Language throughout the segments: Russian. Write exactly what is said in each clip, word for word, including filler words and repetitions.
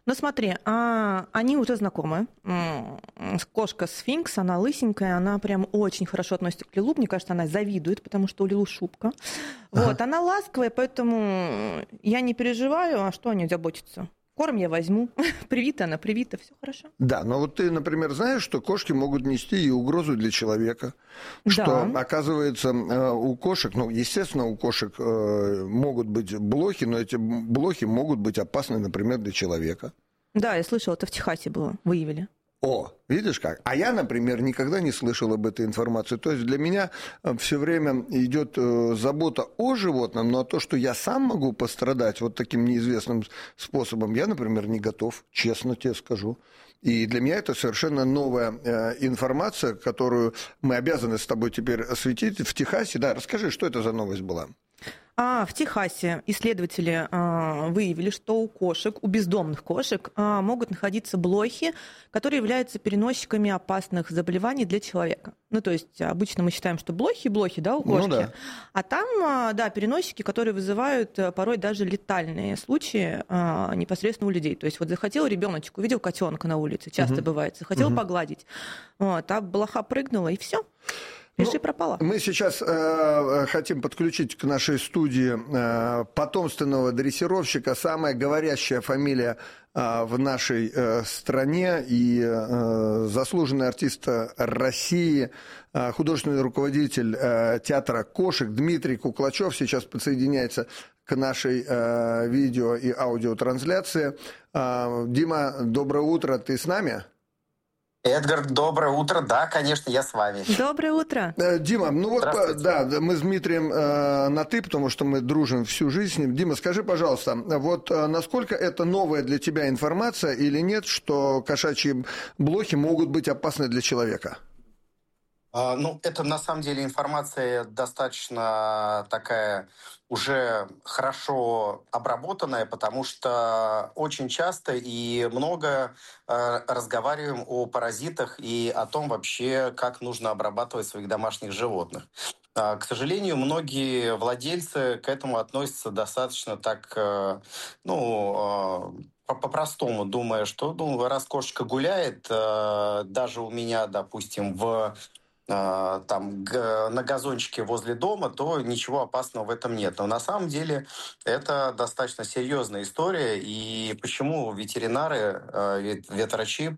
Ну смотри, а, они уже знакомы. М, Кошка сфинкс, она лысенькая, она прям очень хорошо относится к Лилу. Мне кажется, она завидует, потому что у Лилу шубка. Ага. Вот, она ласковая, поэтому я не переживаю, а что они заботятся. Корм я возьму. Привита она, привита, все хорошо. Да, но вот ты, например, знаешь, что кошки могут нести и угрозу для человека, что, Да. оказывается, э, у кошек, ну, естественно, у кошек э, могут быть блохи, но эти блохи могут быть опасны, например, для человека. Да, я слышала, это в Техасе было, выявили. О, видишь как? А я, например, никогда не слышал об этой информации. То есть для меня все время идет забота о животном, но то, что я сам могу пострадать вот таким неизвестным способом, я, например, не готов, честно тебе скажу. И для меня это совершенно новая информация, которую мы обязаны с тобой теперь осветить. В Техасе, да, расскажи, что это за новость была? А в Техасе исследователи а, выявили, что у кошек, у бездомных кошек а, могут находиться блохи, которые являются переносчиками опасных заболеваний для человека. Ну, то есть обычно мы считаем, что блохи, блохи, да, у кошки. Ну, да. А там, а, да, переносчики, которые вызывают а, порой даже летальные случаи а, непосредственно у людей. То есть вот захотел ребеночек, увидел котенка на улице, часто угу. бывает, захотел угу. погладить, вот, а блоха прыгнула, и все. Пиши, ну, пропала. Мы сейчас э, хотим подключить к нашей студии э, потомственного дрессировщика, самая говорящая фамилия э, в нашей э, стране и э, заслуженный артист России, э, художественный руководитель э, театра кошек Дмитрий Куклачев сейчас подсоединяется к нашей э, видео и аудиотрансляции. Э, Дима, доброе утро, ты с нами? Эдгар, доброе утро. Да, конечно, я с вами. Доброе утро. Дима, ну вот, да, мы с Дмитрием э, на «ты», потому что мы дружим всю жизнь с ним. Дима, скажи, пожалуйста, вот э, насколько это новая для тебя информация или нет, что кошачьи блохи могут быть опасны для человека? Ну, это на самом деле информация достаточно такая уже хорошо обработанная, потому что очень часто и много э, разговариваем о паразитах и о том вообще, как нужно обрабатывать своих домашних животных. К сожалению, многие владельцы к этому относятся достаточно так, э, ну, э, по-простому, думая, что ну, раз кошечка гуляет, э, даже у меня, допустим, в там на газончике возле дома, то ничего опасного в этом нет. Но на самом деле это достаточно серьезная история. И почему ветеринары, ветврачи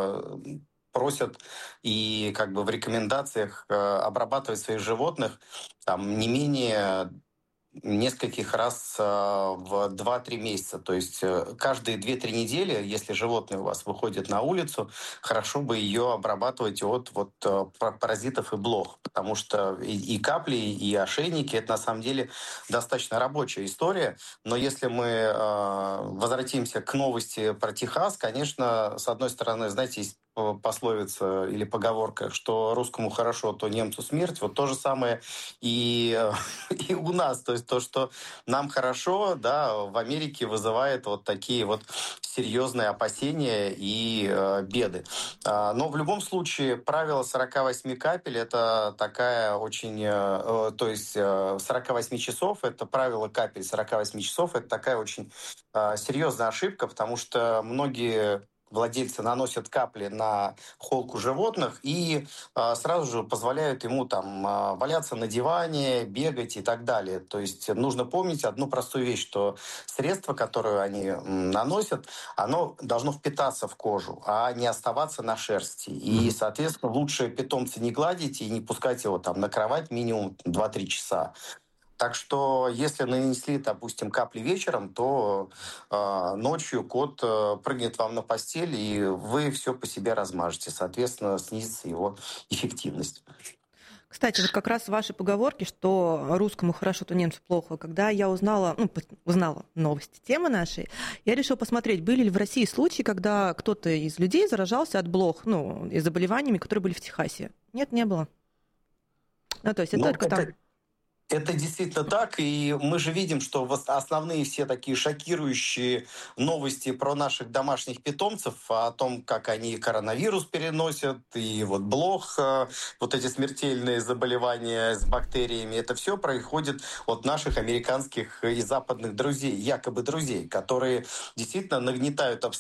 просят и как бы в рекомендациях обрабатывать своих животных там не менее нескольких раз э, в два-три месяца. То есть э, каждые две-три недели, если животное у вас выходит на улицу, хорошо бы ее обрабатывать от вот, э, паразитов и блох. Потому что и, и капли, и ошейники — это на самом деле достаточно рабочая история. Но если мы э, возвратимся к новости про Техас, конечно, с одной стороны, знаете, есть пословица или поговорка, что русскому хорошо, то немцу смерть. Вот то же самое и, и у нас. То есть то, что нам хорошо, да, в Америке вызывает вот такие вот серьезные опасения и э, беды. А, но в любом случае правило сорок восемь капель — это такая очень... Э, то есть э, сорок восемь часов, это правило капель сорок восемь часов, это такая очень э, серьезная ошибка, потому что многие владельцы наносят капли на холку животных и э, сразу же позволяют ему там э, валяться на диване, бегать и так далее. То есть нужно помнить одну простую вещь, что средство, которое они м, наносят, оно должно впитаться в кожу, а не оставаться на шерсти. И, соответственно, лучше питомца не гладить и не пускать его там на кровать минимум два-три часа. Так что, если нанесли, допустим, капли вечером, то э, ночью кот э, прыгнет вам на постель, и вы все по себе размажете. Соответственно, снизится его эффективность. Кстати, вот как раз ваши поговорки, что русскому хорошо, то немцу плохо. Когда я узнала, ну, узнала новости темы нашей, я решила посмотреть, были ли в России случаи, когда кто-то из людей заражался от блох, ну, и заболеваниями, которые были в Техасе. Нет, не было. Ну, то есть это ну, только это... там. Это действительно так, и мы же видим, что основные все такие шокирующие новости про наших домашних питомцев, о том, как они коронавирус переносят, и вот блох, вот эти смертельные заболевания с бактериями, это все происходит от наших американских и западных друзей, якобы друзей, которые действительно нагнетают обстановку